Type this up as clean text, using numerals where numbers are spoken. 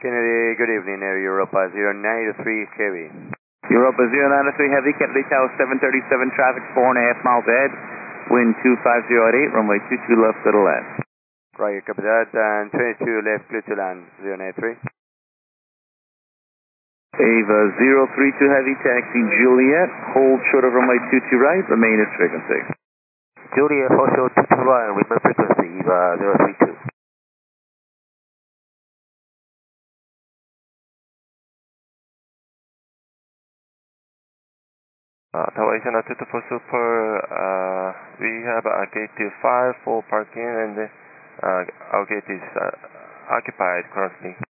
Kennedy, good evening, Air Europa 093 Heavy. Europa 093 Heavy, Kennedy Tower 737 traffic, 4.5 miles ahead, wind 250 at 8, runway 22 left, clear to land. Roger, copy that, and 22 left, clear to land, 093. Ava 032 Heavy, taxi Juliet, hold short of runway 22 right, remain at frequency. Juliet, hold short 22 right, remain frequency, Eva 032. Tower Asiana 224 Super, we have a gate 5 for parking, and our gate is occupied currently.